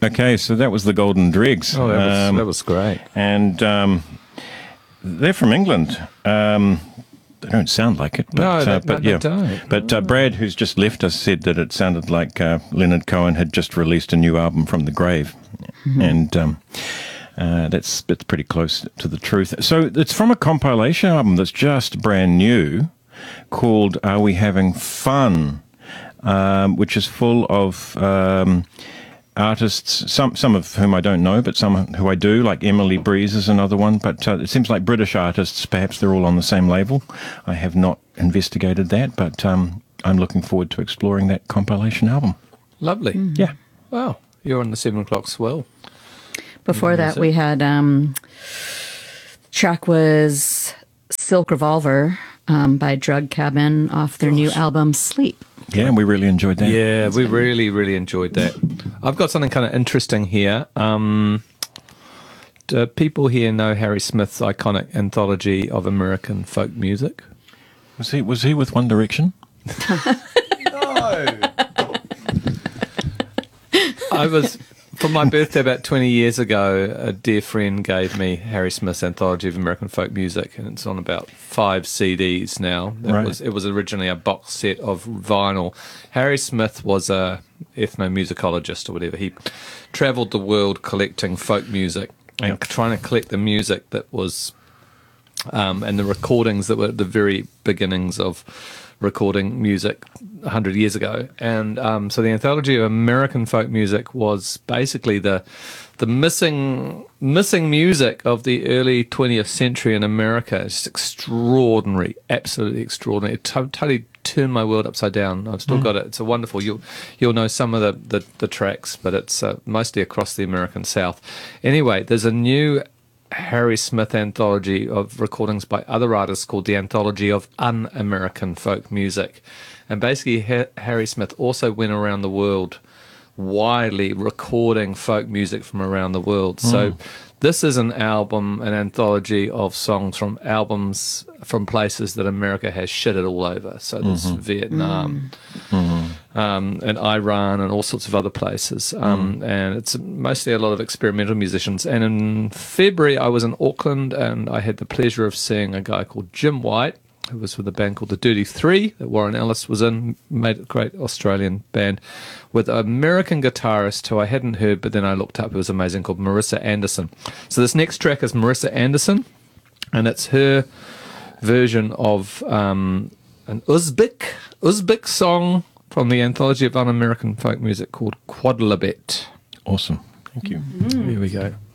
Okay, so that was the Golden Dregs. Oh, that was great. And they're from England. They don't sound like it, but, they don't. But Brad, who's just left us, said that it sounded like Leonard Cohen had just released a new album from the grave. And that's pretty close to the truth. So it's from a compilation album that's just brand new called Are We Having Fun? Which is full of artists, some of whom I don't know, but some who I do, like Emily Breeze is another one. But it seems like British artists, perhaps they're all on the same label. I have not investigated that, but I'm looking forward to exploring that compilation album. Lovely. Yeah. Wow. You're on the 7 o'clock swell. Before that, we had track was Silk Revolver by Drug Cabin off their new album Sleep. Yeah, we really enjoyed that. Yeah, we really, really enjoyed that. I've got something kind of interesting here. Do people here know Harry Smith's iconic anthology of American folk music? Was he with One Direction? No. For my birthday about 20 years ago, a dear friend gave me Harry Smith's Anthology of American Folk Music, and it's on about 5 CDs now. It was originally a box set of vinyl. Harry Smith was a ethnomusicologist or whatever. He travelled the world collecting folk music and trying to collect the music that was, and the recordings that were at the very beginnings of recording music 100 years ago. And so the Anthology of American Folk Music was basically the missing music of the early 20th century in America. It's extraordinary, absolutely extraordinary. It totally turned my world upside down. I've still got it. It's a wonderful, you'll know some of the tracks, but it's mostly across the American South. Anyway, there's a new Harry Smith anthology of recordings by other artists called the Anthology of Un-American Folk Music. And basically Harry Smith also went around the world widely recording folk music from around the world. So this is an anthology of songs from albums from places that America has shitted all over. So there's Vietnam and Iran and all sorts of other places. And it's mostly a lot of experimental musicians. And in February, I was in Auckland and I had the pleasure of seeing a guy called Jim White, who was with a band called the Dirty Three that Warren Ellis was in, made a great Australian band, with an American guitarist who I hadn't heard, but then I looked up, it was amazing, called Marissa Anderson. So this next track is Marissa Anderson, and it's her version of an Uzbek song from the Anthology of Un-American Folk Music called Quadlibet. Awesome. Thank you. Here we go.